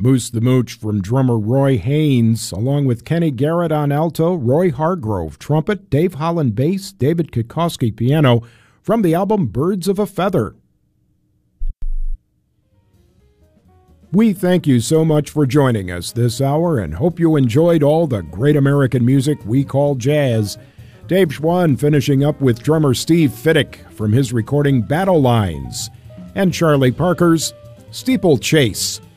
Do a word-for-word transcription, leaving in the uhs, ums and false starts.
Moose the Mooch from drummer Roy Haynes, along with Kenny Garrett on alto, Roy Hargrove trumpet, Dave Holland bass, David Kikoski piano, from the album Birds of a Feather. We thank you so much for joining us this hour and hope you enjoyed all the great American music we call jazz. Dave Schwann finishing up with drummer Steve Fiddick from his recording Battle Lines, and Charlie Parker's Steeplechase.